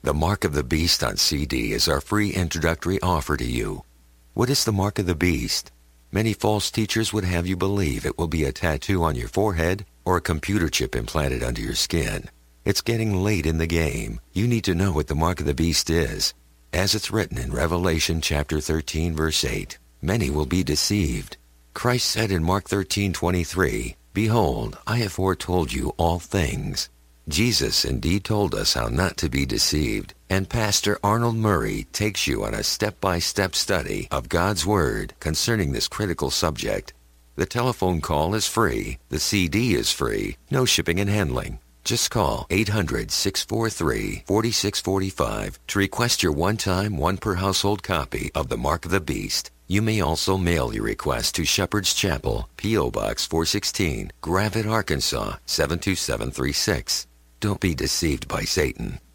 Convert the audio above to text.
The Mark of the Beast on CD is our free introductory offer to you. What is the Mark of the Beast? Many false teachers would have you believe it will be a tattoo on your forehead or a computer chip implanted under your skin. It's getting late in the game. You need to know what the Mark of the Beast is. As it's written in Revelation chapter 13, verse 8, many will be deceived. Christ said in Mark 13:23, "Behold, I have foretold you all things." Jesus indeed told us how not to be deceived, and Pastor Arnold Murray takes you on a step-by-step study of God's Word concerning this critical subject. The telephone call is free, the CD is free, no shipping and handling. Just call 800-643-4645 to request your one-time, one-per-household copy of The Mark of the Beast. You may also mail your request to Shepherd's Chapel, P.O. Box 416, Gravette, Arkansas 72736. Don't be deceived by Satan.